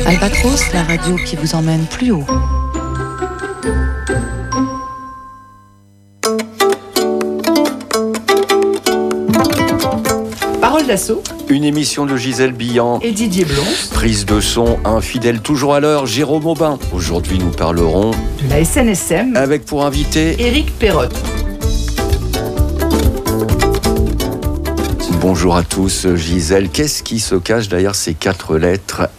Albatros, la radio qui vous emmène plus haut. Parole d'assaut. Une émission de Gisèle Billan Et Didier Blon. Prise de son, un fidèle toujours à l'heure, Jérôme Aubin. Aujourd'hui, nous parlerons De la SNSM. avec pour invité Éric Perrotte. Bonjour à tous. Gisèle, qu'est-ce qui se cache derrière ces 4 lettres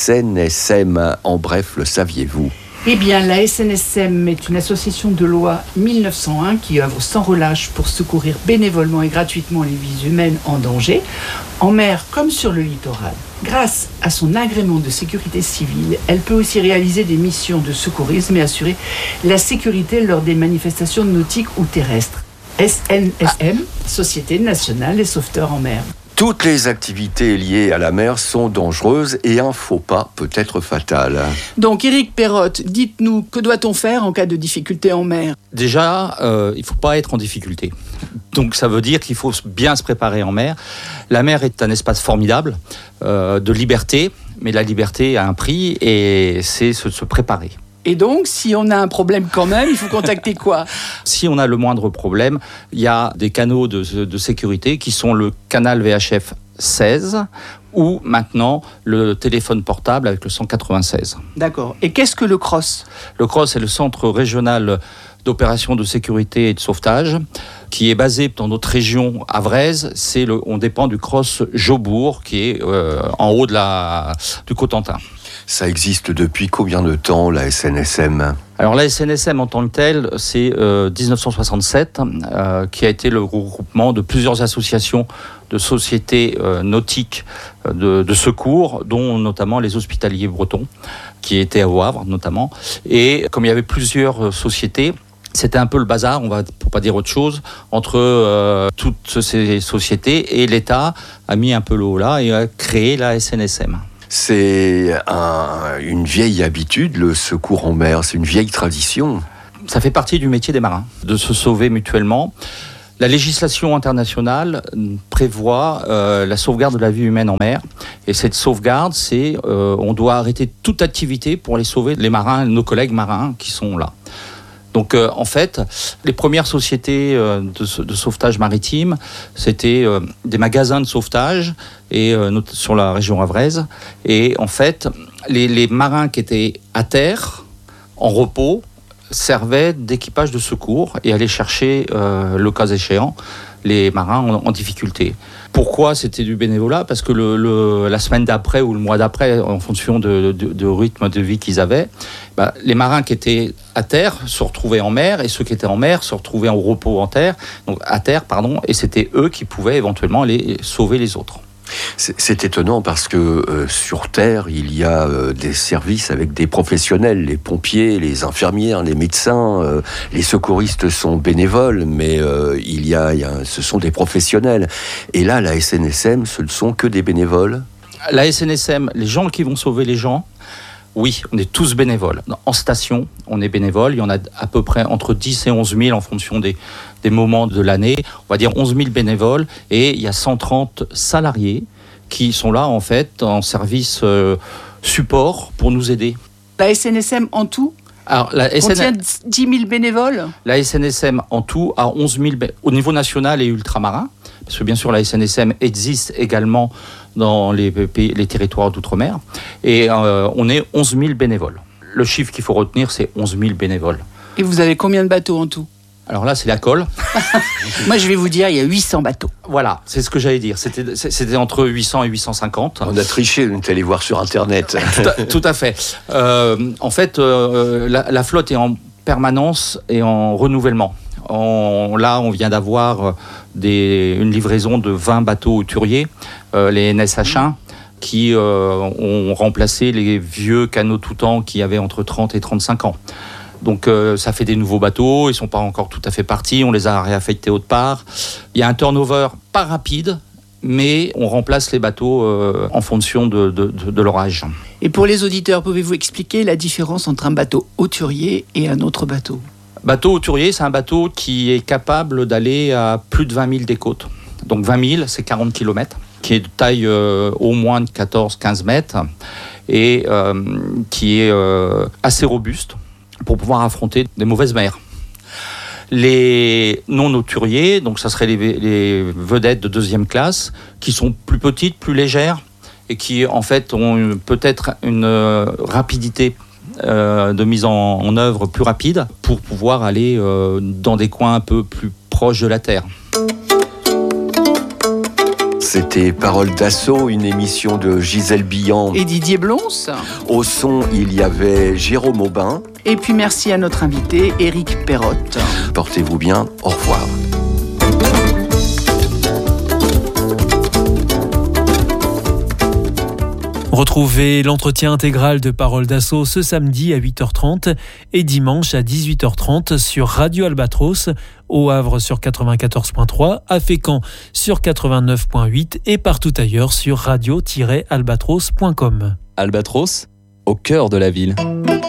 SNSM? En bref, le saviez-vous? Eh bien, la SNSM est une association de loi 1901 qui œuvre sans relâche pour secourir bénévolement et gratuitement les vies humaines en danger, en mer comme sur le littoral. Grâce à son agrément de sécurité civile, elle peut aussi réaliser des missions de secourisme et assurer la sécurité lors des manifestations nautiques ou terrestres. SNSM, Société nationale des sauveteurs en mer. Toutes les activités liées à la mer sont dangereuses et un faux pas peut être fatal. Donc, Éric Perrotte, dites-nous, que doit-on faire en cas de difficulté en mer? Déjà, il ne faut pas être en difficulté. Donc ça veut dire qu'il faut bien se préparer en mer. La mer est un espace formidable de liberté, mais la liberté a un prix et c'est se préparer. Et donc, si on a un problème quand même, il faut contacter quoi? Si on a le moindre problème, il y a des canaux de sécurité qui sont le canal VHF 16 ou maintenant le téléphone portable avec le 196. D'accord. Et qu'est-ce que le CROSS? Le CROSS est le Centre régional d'opérations de sécurité et de sauvetage qui est basé dans notre région avraise. On dépend du CROSS Jaubourg qui est en haut du Cotentin. Ça existe depuis combien de temps, la SNSM? Alors la SNSM en tant que telle, c'est 1967, qui a été le regroupement de plusieurs associations de sociétés nautiques de secours, dont notamment les Hospitaliers Bretons, qui étaient au Havre notamment. Et comme il y avait plusieurs sociétés, c'était un peu le bazar, pour pas dire autre chose, entre toutes ces sociétés, et l'État a mis un peu le haut là et a créé la SNSM. C'est une vieille habitude, le secours en mer, c'est une vieille tradition. Ça fait partie du métier des marins, de se sauver mutuellement. La législation internationale prévoit la sauvegarde de la vie humaine en mer. Et cette sauvegarde, c'est on doit arrêter toute activité pour les sauver, les marins, nos collègues marins qui sont là. Donc en fait, les premières sociétés de sauvetage maritime, c'était des magasins de sauvetage et sur la région avraise. Et en fait, les marins qui étaient à terre, en repos, servaient d'équipage de secours et allaient chercher, le cas échéant, les marins en difficulté. Pourquoi c'était du bénévolat? Parce que la semaine d'après ou le mois d'après, en fonction de rythme de vie qu'ils avaient, les marins qui étaient à terre se retrouvaient en mer et ceux qui étaient en mer se retrouvaient en repos à terre, et c'était eux qui pouvaient éventuellement aller sauver les autres. C'est étonnant parce que sur Terre, il y a des services avec des professionnels, les pompiers, les infirmières, les médecins, les secouristes sont bénévoles, mais ce sont des professionnels. Et là, la SNSM, ce ne sont que des bénévoles? La SNSM, les gens qui vont sauver les gens, oui, on est tous bénévoles. En station, on est bénévoles. Il y en a à peu près entre 10 et 11 000 en fonction des moments de l'année. On va dire 11 000 bénévoles. Et il y a 130 salariés qui sont là, en fait, en service support pour nous aider. La SNSM en tout contient 10 000 bénévoles? La SNSM en tout a 11 000 au niveau national et ultramarin. Parce que bien sûr, la SNSM existe également dans les territoires d'outre-mer. Et on est 11 000 bénévoles. Le chiffre qu'il faut retenir, c'est 11 000 bénévoles. Et vous avez combien de bateaux en tout? Alors là, c'est la colle. Moi, je vais vous dire, il y a 800 bateaux. Voilà, c'est ce que j'allais dire. C'était entre 800 et 850. On a triché, on est allé voir sur Internet. Tout à fait. En fait, la flotte est en permanence et en renouvellement. On vient d'avoir une livraison de 20 bateaux hauturiers, les NSH1, qui ont remplacé les vieux canots tout temps qui avaient entre 30 et 35 ans. Donc ça fait des nouveaux bateaux, ils ne sont pas encore tout à fait partis, on les a réaffectés autre part. Il y a un turnover pas rapide, mais on remplace les bateaux en fonction de leur âge. Et pour les auditeurs, pouvez-vous expliquer la différence entre un bateau hauturier et un autre bateau? Bateau hauturier, c'est un bateau qui est capable d'aller à plus de 20 000 des côtes. Donc 20 000, c'est 40 km, qui est de taille au moins de 14-15 mètres. et qui est assez robuste pour pouvoir affronter des mauvaises mers. Les non-hauturiers, donc ça serait les vedettes de deuxième classe, qui sont plus petites, plus légères, et qui en fait ont peut-être une rapidité de mise en œuvre plus rapide pour pouvoir aller dans des coins un peu plus proches de la terre. C'était Parole d'assaut, une émission de Gisèle Billant et Didier Blons. Au son, il y avait Jérôme Aubin. Et puis merci à notre invité, Éric Perrotte. Portez-vous bien, au revoir. Retrouvez l'entretien intégral de Parole d'assaut ce samedi à 8h30 et dimanche à 18h30 sur Radio Albatros, au Havre sur 94.3, à Fécamp sur 89.8 et partout ailleurs sur radio-albatros.com. Albatros, au cœur de la ville.